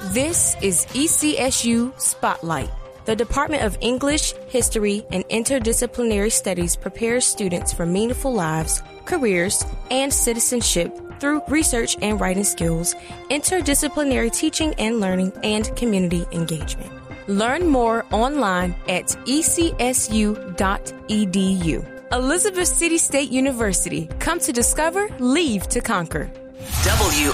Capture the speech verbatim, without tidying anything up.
This is E C S U Spotlight. The Department of English, History, and Interdisciplinary Studies prepares students for meaningful lives, careers, and citizenship through research and writing skills, interdisciplinary teaching and learning, and community engagement. Learn more online at e c s u dot e d u. Elizabeth City State University. Come to discover, leave to conquer. W